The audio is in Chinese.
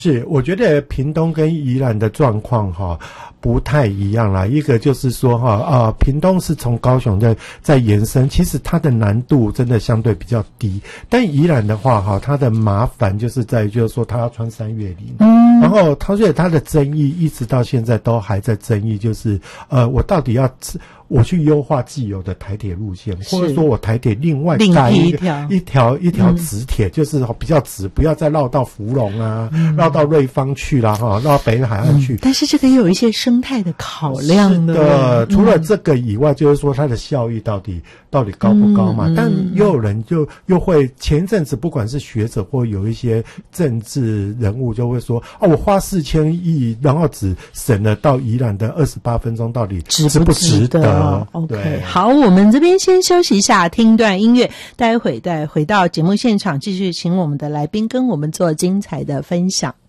是，我觉得屏东跟宜兰的状况不太一样啦。一个就是说屏东是从高雄在延伸，其实它的难度真的相对比较低。但宜兰的话它的麻烦就是在于就是说它要穿山越岭，然后所以它的争议一直到现在都还在争议，就是我到底要我去优化既有的台铁路线，或者说我台铁另外盖一条直铁，就是比较直，不要再绕到福隆啊，绕到瑞芳去啦绕到北海岸去。 但是这个也有一些生态的考量的。 除了这个以外，就是说它的效益到底高不高嘛？但又有人又会前一阵子不管是学者或有一些政治人物就会说我花4000亿，然后只省了到宜兰的28分钟，到底值不值得 ？OK， 好，我们这边先休息一下，听一段音乐，待会再回到节目现场，继续请我们的来宾跟我们做精彩的分享。